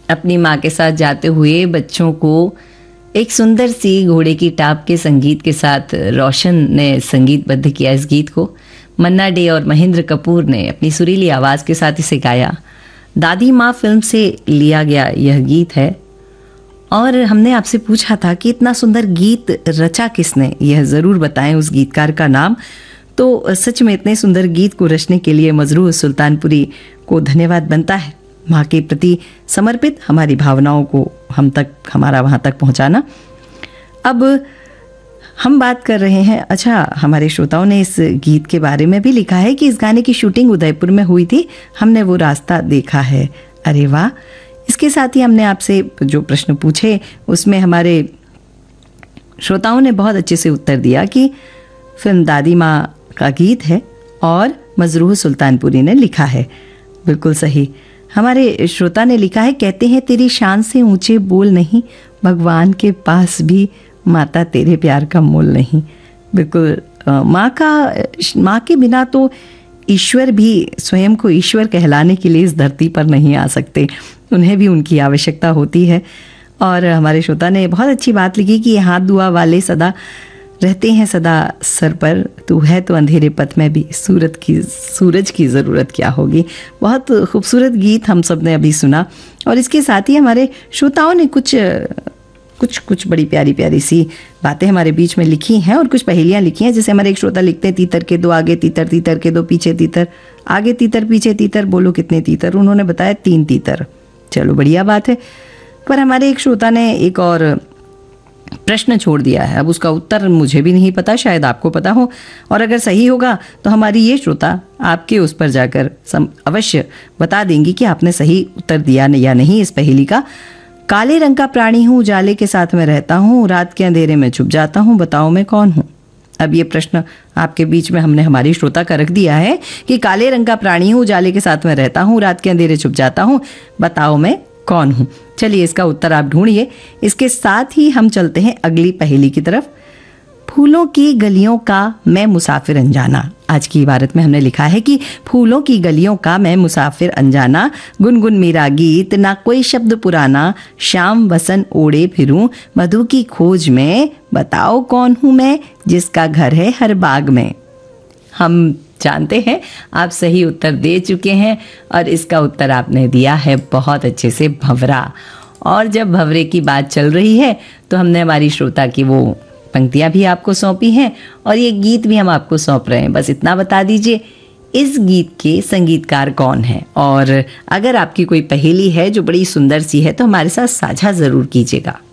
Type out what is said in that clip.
अपनी माँ के साथ जाते हुए बच्चों को एक सुंदर सी घोड़े की टाप के संगीत के साथ रोशन ने संगीतबद्ध किया इस गीत को। मन्ना डे और महेंद्र कपूर ने अपनी सुरीली आवाज़ के साथ इसे गाया। दादी माँ फिल्म से लिया गया यह गीत है। और हमने आपसे पूछा था कि इतना सुंदर गीत रचा किसने, यह ज़रूर बताएं उस गीतकार का नाम। तो सच में इतने सुंदर गीत को रचने के लिए मजरूह सुल्तानपुरी को धन्यवाद बनता है। माँ के प्रति समर्पित हमारी भावनाओं को हमारा वहाँ तक पहुँचाना। अब हम बात कर रहे हैं, अच्छा हमारे श्रोताओं ने इस गीत के बारे में भी लिखा है कि इस गाने की शूटिंग उदयपुर में हुई थी, हमने वो रास्ता देखा है। अरे वाह। इसके साथ ही हमने आपसे जो प्रश्न पूछे उसमें हमारे श्रोताओं ने बहुत अच्छे से उत्तर दिया कि फिल्म दादी माँ का गीत है और मजरूह सुल्तानपुरी ने लिखा है। बिल्कुल सही। हमारे श्रोता ने लिखा है, कहते हैं तेरी शान से ऊंचे बोल नहीं, भगवान के पास भी माता तेरे प्यार का मोल नहीं। बिल्कुल, माँ के बिना तो ईश्वर भी स्वयं को ईश्वर कहलाने के लिए इस धरती पर नहीं आ सकते, उन्हें भी उनकी आवश्यकता होती है। और हमारे श्रोता ने बहुत अच्छी बात लिखी कि हाथ दुआ वाले सदा रहते हैं सदा सर पर, तू है तो अंधेरे पथ में भी सूरज की ज़रूरत क्या होगी। बहुत खूबसूरत गीत हम सब ने अभी सुना। और इसके साथ ही हमारे श्रोताओं ने कुछ बड़ी प्यारी प्यारी सी बातें हमारे बीच में लिखी हैं और कुछ पहेलियां लिखी हैं। जैसे हमारे एक श्रोता लिखते हैं, तीतर के दो आगे तीतर, तीतर के दो पीछे तीतर, आगे तीतर पीछे तीतर, बोलो कितने तीतर। उन्होंने बताया 3 तीतर। चलो बढ़िया बात है। पर हमारे एक श्रोता ने एक और प्रश्न छोड़ दिया है। अब उसका उत्तर मुझे भी नहीं पता, शायद आपको पता हो, और अगर सही होगा तो हमारी ये श्रोता आपके उस पर जाकर अवश्य बता देंगी कि आपने सही उत्तर दिया या नहीं इस पहेली का। काले रंग का प्राणी हूँ, उजाले के साथ में रहता हूँ, रात के अंधेरे में छुप जाता हूँ, बताओ मैं कौन हूँ। अब ये प्रश्न आपके बीच में हमने हमारी श्रोता का रख दिया है कि काले रंग का प्राणी हूँ, उजाले के साथ में रहता हूँ, रात के अंधेरे छुप जाता हूँ, बताओ मैं कौन हूँ। चलिए इसका उत्तर आप ढूंढिए। इसके साथ ही हम चलते हैं अगली पहेली की तरफ। फूलों की गलियों का मैं मुसाफिर अनजाना। आज की इबारत में हमने लिखा है कि फूलों की गलियों का मैं मुसाफिर अनजाना, गुनगुन मेरा गीत ना कोई शब्द पुराना, शाम वसन ओढ़े फिरूं मधु की खोज में, बताओ कौन हूं मैं जिसका घर है हर बाग में। हम जानते हैं आप सही उत्तर दे चुके हैं और इसका उत्तर आपने दिया है बहुत अच्छे से, भंवरा। और जब भंवरे की बात चल रही है तो हमने हमारी श्रोता की वो पंक्तियां भी आपको सौंपी हैं और ये गीत भी हम आपको सौंप रहे हैं। बस इतना बता दीजिए इस गीत के संगीतकार कौन है। और अगर आपकी कोई पहेली है जो बड़ी सुंदर सी है तो हमारे साथ साझा ज़रूर कीजिएगा।